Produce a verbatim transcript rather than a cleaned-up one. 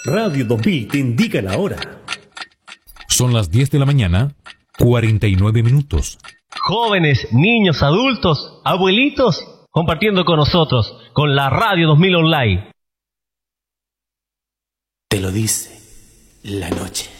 Radio dos mil te indica la hora. Son las diez de la mañana, cuarenta y nueve minutos. Jóvenes, niños, adultos, abuelitos, compartiendo con nosotros, con la Radio dos mil Online. Te lo dice la noche.